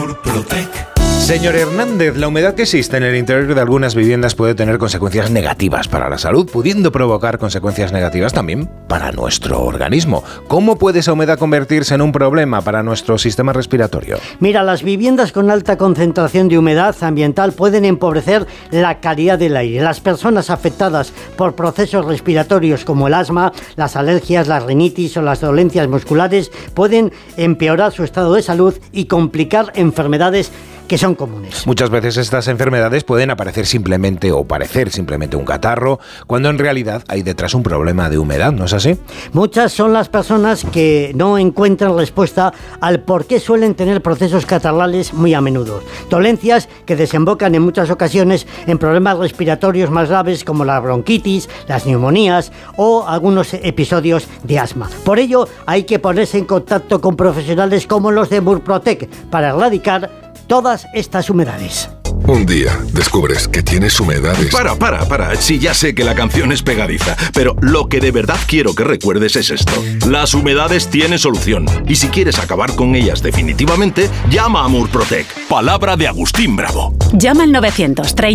Murprotec. Señor Hernández, la humedad que existe en el interior de algunas viviendas puede tener consecuencias negativas para la salud, pudiendo provocar consecuencias negativas también para nuestro organismo. ¿Cómo puede esa humedad convertirse en un problema para nuestro sistema respiratorio? Mira, las viviendas con alta concentración de humedad ambiental pueden empobrecer la calidad del aire. Las personas afectadas por procesos respiratorios como el asma, las alergias, la rinitis o las dolencias musculares pueden empeorar su estado de salud y complicar enfermedades que son comunes. Muchas veces estas enfermedades pueden aparecer simplemente o parecer simplemente un catarro, cuando en realidad hay detrás un problema de humedad, ¿no es así? Muchas son las personas que no encuentran respuesta al por qué suelen tener procesos catarrales muy a menudo. Dolencias que desembocan en muchas ocasiones en problemas respiratorios más graves como la bronquitis, las neumonías o algunos episodios de asma. Por ello, hay que ponerse en contacto con profesionales como los de Murprotec para erradicar todas estas humedades. Un día descubres que tienes humedades. Para. Sí, ya sé que la canción es pegadiza, pero lo que de verdad quiero que recuerdes es esto. Las humedades tienen solución. Y si quieres acabar con ellas definitivamente, llama a Murprotec. Palabra de Agustín Bravo. Llama al 930